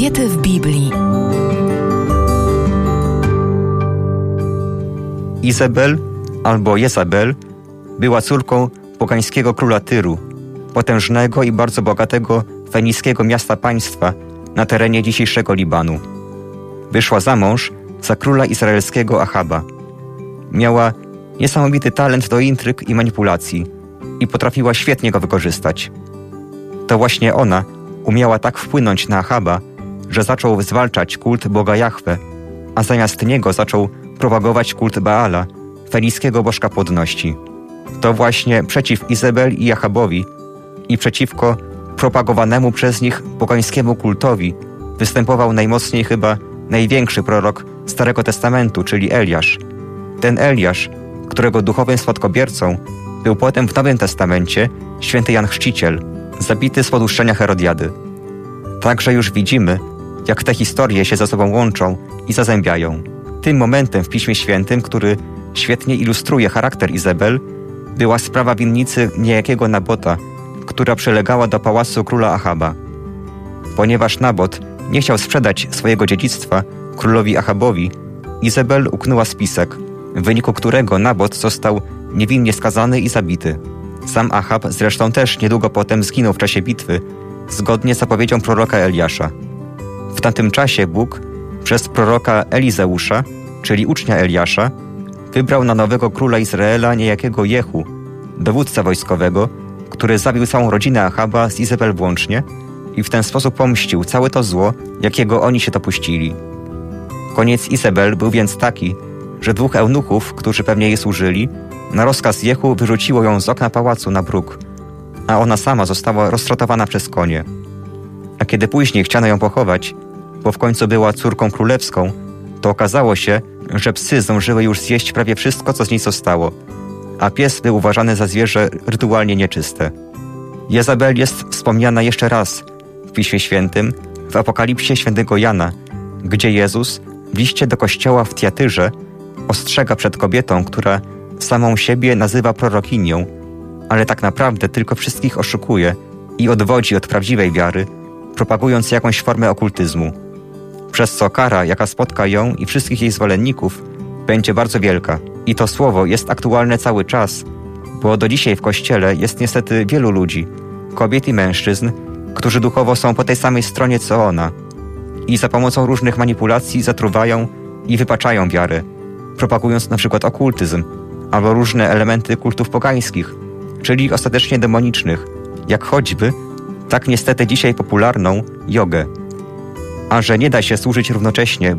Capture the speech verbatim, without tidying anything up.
Kobiety w Biblii. Izabel albo Jezabel była córką pogańskiego króla Tyru, potężnego i bardzo bogatego fenickiego miasta państwa na terenie dzisiejszego Libanu. Wyszła za mąż za króla izraelskiego Achaba. Miała niesamowity talent do intryg i manipulacji i potrafiła świetnie go wykorzystać. To właśnie ona umiała tak wpłynąć na Achaba, że zaczął zwalczać kult Boga Jahwe, a zamiast niego zaczął propagować kult Baala, fenickiego bożka płodności. To właśnie przeciw Izabel i Achabowi i przeciwko propagowanemu przez nich pogańskiemu kultowi występował najmocniej chyba największy prorok Starego Testamentu, czyli Eliasz. Ten Eliasz, którego duchowym spadkobiercą był potem w Nowym Testamencie święty Jan Chrzciciel, zabity z poduszczenia Herodiady. Także już widzimy, jak te historie się ze sobą łączą i zazębiają. Tym momentem w Piśmie Świętym, który świetnie ilustruje charakter Izabel, była sprawa winnicy niejakiego Nabota, która przylegała do pałacu króla Achaba. Ponieważ Nabot nie chciał sprzedać swojego dziedzictwa królowi Achabowi, Izabel uknęła spisek, w wyniku którego Nabot został niewinnie skazany i zabity. Sam Achab zresztą też niedługo potem zginął w czasie bitwy, zgodnie z zapowiedzią proroka Eliasza. W tamtym czasie Bóg przez proroka Elizeusza, czyli ucznia Eliasza, wybrał na nowego króla Izraela niejakiego Jehu, dowódcę wojskowego, który zabił całą rodzinę Achaba z Izabel włącznie i w ten sposób pomścił całe to zło, jakiego oni się dopuścili. Koniec Izabel był więc taki, że dwóch eunuchów, którzy pewnie jej służyli, na rozkaz Jehu wyrzuciło ją z okna pałacu na bruk, a ona sama została roztratowana przez konie. A kiedy później chciano ją pochować, bo w końcu była córką królewską, to okazało się, że psy zdążyły już zjeść prawie wszystko, co z niej zostało, a pies był uważany za zwierzę rytualnie nieczyste. Jezabel jest wspomniana jeszcze raz w Piśmie Świętym, w Apokalipsie świętego Jana, gdzie Jezus w liście do kościoła w Tiatyrze ostrzega przed kobietą, która samą siebie nazywa prorokinią, ale tak naprawdę tylko wszystkich oszukuje i odwodzi od prawdziwej wiary, propagując jakąś formę okultyzmu. Przez co kara, jaka spotka ją i wszystkich jej zwolenników, będzie bardzo wielka. I to słowo jest aktualne cały czas, bo do dzisiaj w Kościele jest niestety wielu ludzi, kobiet i mężczyzn, którzy duchowo są po tej samej stronie co ona i za pomocą różnych manipulacji zatruwają i wypaczają wiarę, propagując na przykład okultyzm albo różne elementy kultów pogańskich, czyli ostatecznie demonicznych, jak choćby, tak niestety dzisiaj popularną, jogę. A że nie da się służyć równocześnie